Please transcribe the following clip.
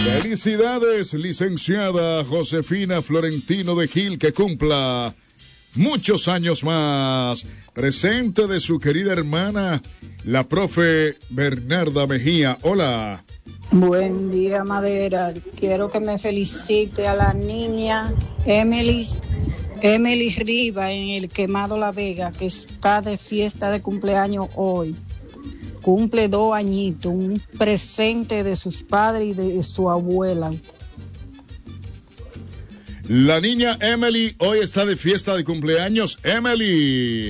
Felicidades, licenciada Josefina Florentino de Gil, que cumpla muchos años más. Presente de su querida hermana, la profe Bernarda Mejía. Hola. Buen día, Madera. Quiero que me felicite a la niña Emily Riva en el Quemado La Vega, que está de fiesta de cumpleaños hoy. Cumple 2 añitos, un presente de sus padres y de su abuela. La niña Emily hoy está de fiesta de cumpleaños. Emily.